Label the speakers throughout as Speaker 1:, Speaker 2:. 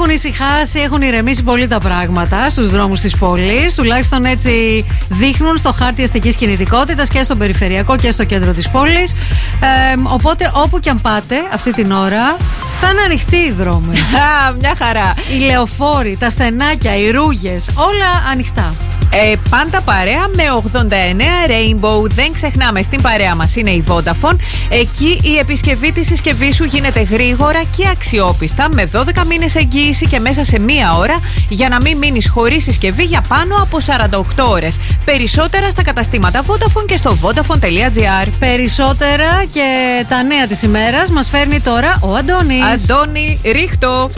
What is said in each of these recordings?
Speaker 1: Έχουν ησυχάσει, έχουν ηρεμήσει πολύ τα πράγματα στους δρόμους της πόλης. Τουλάχιστον έτσι δείχνουν στο χάρτη αστικής κινητικότητας και στο περιφερειακό και στο κέντρο της πόλης. Οπότε όπου και αν πάτε αυτή την ώρα θα είναι ανοιχτοί οι δρόμοι.
Speaker 2: Μια χαρά.
Speaker 1: Οι λεωφόροι, τα στενάκια, οι ρούγες, όλα ανοιχτά.
Speaker 2: Πάντα παρέα με 89 Rainbow. Δεν ξεχνάμε, στην παρέα μας είναι η Vodafone. Εκεί η επισκευή της συσκευής σου γίνεται γρήγορα και αξιόπιστα, με 12 μήνες εγγύηση και μέσα σε μία ώρα, για να μην μείνεις χωρίς συσκευή για πάνω από 48 ώρες. Περισσότερα στα καταστήματα Vodafone και στο vodafone.gr.
Speaker 1: Περισσότερα και τα νέα της ημέρας μας φέρνει τώρα ο Αντώνης.
Speaker 2: Αντώνη, ρίχτω.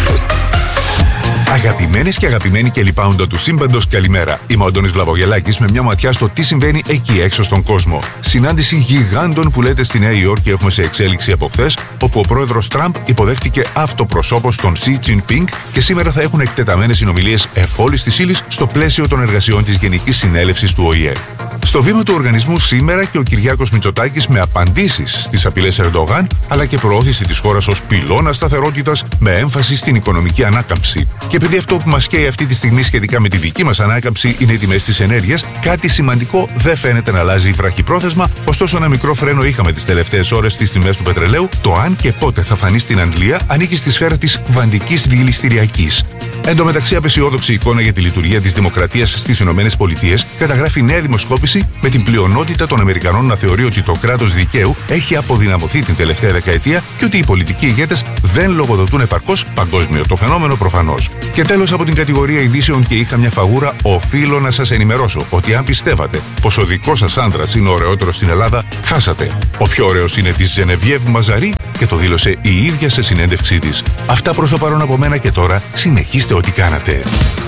Speaker 3: Αγαπημένες και αγαπημένοι και λοιπάοντα του σύμπαντος, καλημέρα. Είμαι ο Αντώνης Βλαβογελάκης με μια ματιά στο τι συμβαίνει εκεί έξω στον κόσμο. Συνάντηση γιγάντων που λέτε στη Νέα Υόρκη έχουμε σε εξέλιξη από χθες, όπου ο πρόεδρος Τραμπ υποδέχτηκε αυτοπροσώπως τον Xi Jinping και σήμερα θα έχουν εκτεταμένες συνομιλίες εφόλης της ύλης στο πλαίσιο των εργασιών της Γενικής Συνέλευσης του ΟΗΕ. Στο βήμα του οργανισμού σήμερα και ο Κυριάκος Μητσοτάκης με απαντήσεις στις απειλές Ερντογάν, αλλά και προώθηση της χώρας ως πυλώνα σταθερότητας με έμφαση στην οικονομική ανάκαμψη. Και επειδή αυτό που μας καίει αυτή τη στιγμή σχετικά με τη δική μας ανάκαμψη είναι οι τιμές της ενέργειας, κάτι σημαντικό δεν φαίνεται να αλλάζει βραχυπρόθεσμα, ωστόσο ένα μικρό φρένο είχαμε τις τελευταίες ώρες στις τιμές του πετρελαίου. Το αν και πότε θα φανεί στην Αγγλία ανήκει στη σφαίρα της κβαντικής διηληστηριακής. Εν τω μεταξύ, απεσιόδοξη εικόνα για τη λειτουργία της δημοκρατίας στις ΗΠΑ καταγράφει νέα δημοσκόπηση με την πλειονότητα των Αμερικανών να θεωρεί ότι το κράτος δικαίου έχει αποδυναμωθεί την τελευταία δεκαετία και ότι οι πολιτικοί ηγέτες δεν λογοδοτούν επαρκώς παγκόσμιο. Το φαινόμενο προφανώς. Και τέλος, από την κατηγορία ειδήσεων και είχα μια φαγούρα, οφείλω να σας ενημερώσω ότι αν πιστεύατε πως ο δικός σας άντρας είναι ο ωραιότερος στην Ελλάδα, χάσατε. Ο πιο ωραίος είναι της Ζενεβιέβ Μαζαρί και το δήλωσε η ίδια σε συνέντευξή της. Αυτά προς το παρόν από μένα και τώρα συνεχίστε ό,τι κάνατε.